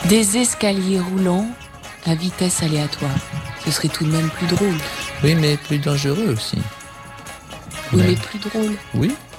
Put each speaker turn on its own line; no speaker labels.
Des escaliers roulants à vitesse aléatoire. Ce serait tout de même plus drôle.
Oui, mais plus dangereux aussi.
Oui,
Ouais.
mais plus drôle.
Oui,